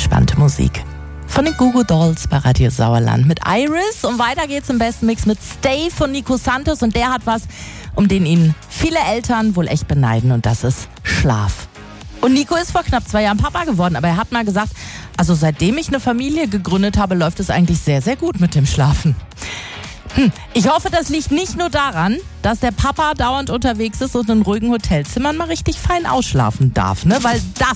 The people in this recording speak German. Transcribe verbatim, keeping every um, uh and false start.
entspannte Musik. Von den Goo Goo Dolls bei Radio Sauerland mit Iris. Und weiter geht's im besten Mix mit Stay von Nico Santos. Und der hat was, um den ihn viele Eltern wohl echt beneiden. Und das ist Schlaf. Und Nico ist vor knapp zwei Jahren Papa geworden. Aber er hat mal gesagt, also seitdem ich eine Familie gegründet habe, läuft es eigentlich sehr, sehr gut mit dem Schlafen. Hm, ich hoffe, das liegt nicht nur daran, dass der Papa dauernd unterwegs ist und in ruhigen Hotelzimmern mal richtig fein ausschlafen darf, ne? Weil das